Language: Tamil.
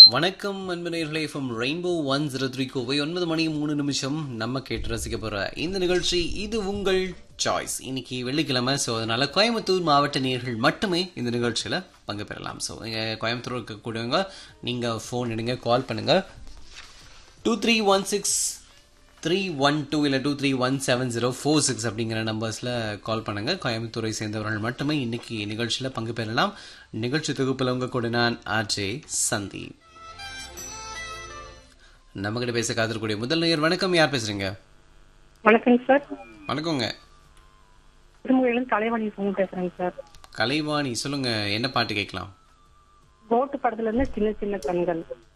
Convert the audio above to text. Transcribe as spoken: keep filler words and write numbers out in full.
வணக்கம் அன்பு நேயர்களே, from rainbow one zero three Kovai ஒன்பது மணி மூணு நிமிஷம் நம்ம கேட்டு ரசிக்க போற இந்த நிகழ்ச்சி இது உங்கள் சாய்ஸ். இன்னைக்கு வெள்ளிக்கிழமை, ஸோ அதனால கோயம்புத்தூர் மாவட்ட நேயர்கள் மட்டுமே இந்த நிகழ்ச்சியில் பங்கு பெறலாம். ஸோ நீங்கள் கோயம்புத்தூர் இருக்கக்கூடியவங்க நீங்கள் ஃபோன் எடுங்க, கால் பண்ணுங்க two three one six three one two இல்லை two three one seven zero four six அப்படிங்கிற நம்பர்ஸில் கால் பண்ணுங்க. கோயம்புத்தூரை சேர்ந்தவர்கள் மட்டுமே இன்னைக்கு நிகழ்ச்சியில் பங்கு பெறலாம். நிகழ்ச்சி தொகுப்பில் உங்க கூட நான் ஆர்ஜே சந்தீப். நம்ம கிட்ட பேச காத்திருக்கூடிய முதல் நேயர். வணக்கம், யார் பேசுறீங்க? வணக்கம் சார். வணக்கங்க. திருமலையிலிருந்து கலைவாணி ஃபோன் பேசுறேங்க சார். கலைவாணி, சொல்லுங்க, என்ன பாட்டு கேட்கலாம்? கோட்டு படத்துல இருந்து சின்ன சின்ன கண்கள்.